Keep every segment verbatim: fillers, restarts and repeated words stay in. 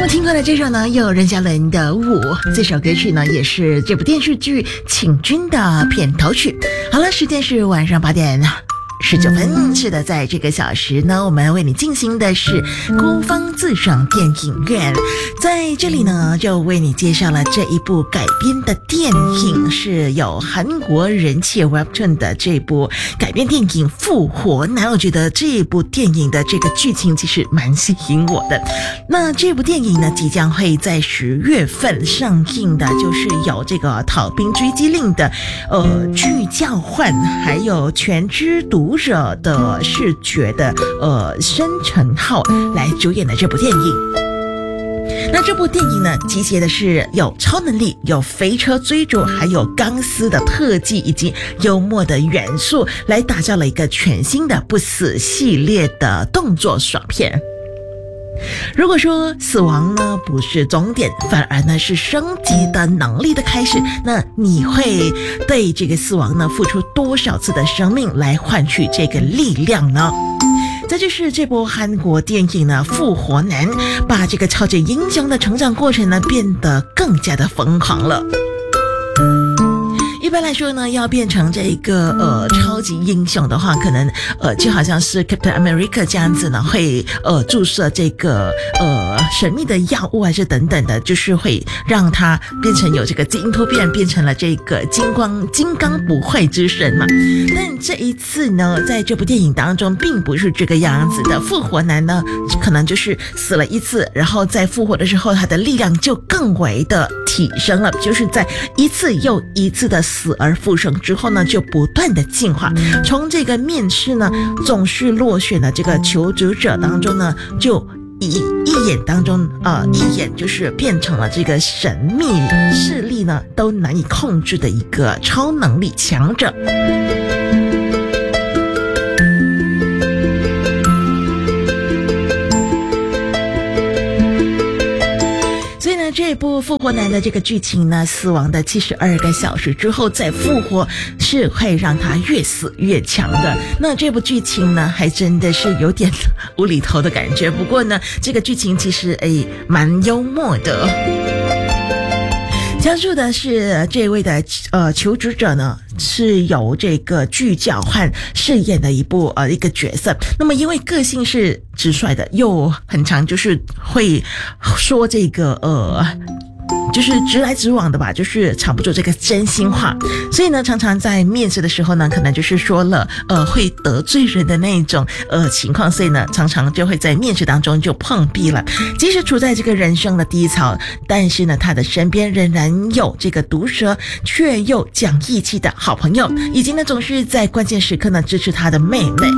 么听过的这首呢，有任嘉伦的《舞》，这首歌曲呢也是这部电视剧《请君》的片头曲。好了，时间是晚上八点十九分，是的，在这个小时呢，我们为你进行的是孤芳自赏电影院。在这里呢，就为你介绍了这一部改编的电影，是有韩国人气 Webtoon 的这部改编电影《复活男》。我觉得这部电影的这个剧情其实蛮吸引我的。那这部电影呢，即将会在十月份上映的，就是有这个逃兵追击令的呃剧教换，还有全知读者的视觉的呃申成浩来主演的这部电影。那这部电影呢，集结的是有超能力、有飞车追逐，还有钢丝的特技以及幽默的元素，来打造了一个全新的不死系列的动作爽片。如果说死亡呢不是终点，反而呢是升级的能力的开始，那你会对这个死亡呢付出多少次的生命来换取这个力量呢？这就是这部韩国电影呢《复活男》，把这个超级英雄的成长过程呢变得更加的疯狂了。一般来说呢，要变成这个呃超级英雄的话，可能呃就好像是 Captain America 这样子呢，会呃注射这个呃神秘的药物还是等等的，就是会让他变成有这个基因突变，变成了这个金光金刚不坏之身嘛。但这一次呢，在这部电影当中并不是这个样子的。复活男呢，可能就是死了一次，然后在复活的时候，他的力量就更为的提升了，就是在一次又一次的死而复生之后呢，就不断的进化。从这个面试呢总是落选的这个求职者当中呢，就一一眼当中呃一眼就是变成了这个神秘势力呢都难以控制的一个超能力强者。这部复活男的这个剧情呢，死亡的七十二个小时之后再复活，是会让他越死越强的。那这部剧情呢，还真的是有点无厘头的感觉。不过呢，这个剧情其实诶蛮幽默的。讲述的是这位的呃求职者呢，是由这个具教焕饰演的一部呃一个角色。那么因为个性是直率的，又很常就是会说这个呃就是直来直往的吧，就是藏不住这个真心话，所以呢常常在面试的时候呢，可能就是说了呃会得罪人的那种呃情况，所以呢常常就会在面试当中就碰壁了。即使处在这个人生的低潮，但是呢他的身边仍然有这个毒舌却又讲义气的好朋友，以及呢总是在关键时刻呢支持他的妹妹。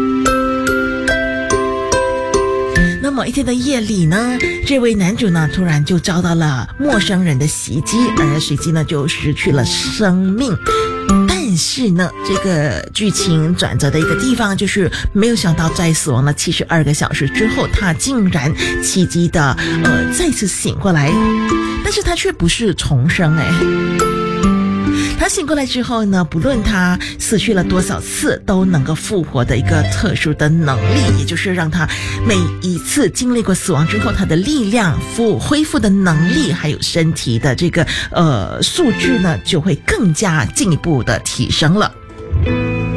那某一天的夜里呢，这位男主呢突然就遭到了陌生人的袭击，而随即呢就失去了生命。但是呢，这个剧情转折的一个地方就是没有想到，在死亡了七十二个小时之后，他竟然奇迹的呃再次醒过来，但是他却不是重生诶。他醒过来之后呢，不论他死去了多少次，都能够复活的一个特殊的能力，也就是让他每一次经历过死亡之后，他的力量复恢复的能力，还有身体的这个呃素质呢，就会更加进一步的提升了。